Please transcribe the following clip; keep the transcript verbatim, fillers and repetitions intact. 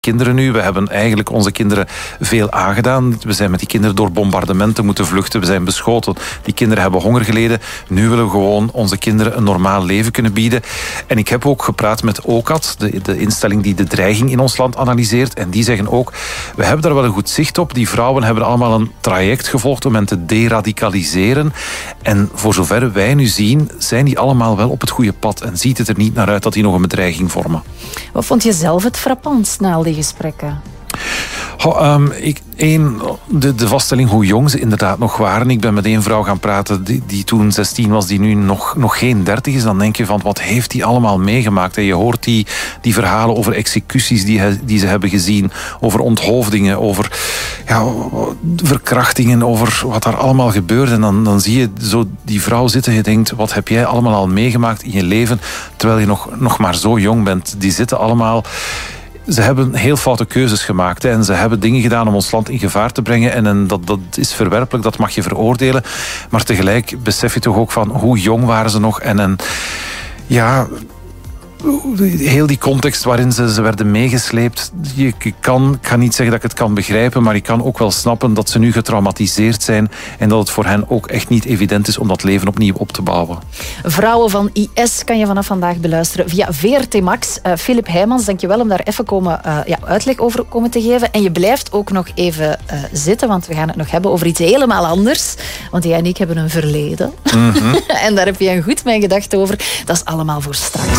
kinderen nu. We hebben eigenlijk onze kinderen veel aangedaan. We zijn met die kinderen door bombardementen moeten vluchten. We zijn beschoten. Die kinderen hebben honger geleden. Nu willen we gewoon onze kinderen een normaal leven kunnen bieden. En ik heb ook gepraat met O C A D, de, de instelling die de dreiging in ons land analyseert. En die zeggen ook, we hebben daar wel een goed zicht op. Die vrouwen hebben allemaal een traject gevolgd om hen te deradicaliseren. En voor zover wij nu zien, zijn die allemaal wel op het goede pad. En ziet het er niet naar uit dat die nog een bedreiging vormen. Wat vond je zelf het frappantst na al die gesprekken? Oh, um, ik, één, de, de vaststelling hoe jong ze inderdaad nog waren. Ik ben met één vrouw gaan praten die, die toen zestien was, die nu nog, nog geen dertig is. Dan denk je van, wat heeft die allemaal meegemaakt? En je hoort die, die verhalen over executies die, he, die ze hebben gezien. Over onthoofdingen, over ja, verkrachtingen, over wat daar allemaal gebeurt. En dan, dan zie je zo die vrouw zitten en je denkt, wat heb jij allemaal al meegemaakt in je leven? Terwijl je nog, nog maar zo jong bent. Die zitten allemaal... Ze hebben heel foute keuzes gemaakt. Hè, en ze hebben dingen gedaan om ons land in gevaar te brengen. En, en dat, dat is verwerpelijk, dat mag je veroordelen. Maar tegelijk besef je toch ook van hoe jong waren ze nog. En, en ja... heel die context waarin ze, ze werden meegesleept. Je kan, ik kan niet zeggen dat ik het kan begrijpen, maar ik kan ook wel snappen dat ze nu getraumatiseerd zijn en dat het voor hen ook echt niet evident is om dat leven opnieuw op te bouwen. Vrouwen van I S kan je vanaf vandaag beluisteren via V R T Max. Uh, Philip Heijmans, dankjewel om daar even komen, uh, ja, uitleg over komen te geven. En je blijft ook nog even uh, zitten, want we gaan het nog hebben over iets helemaal anders. Want jij en ik hebben een verleden. Mm-hmm. En daar heb je een goed mijn gedacht over. Dat is allemaal voor straks.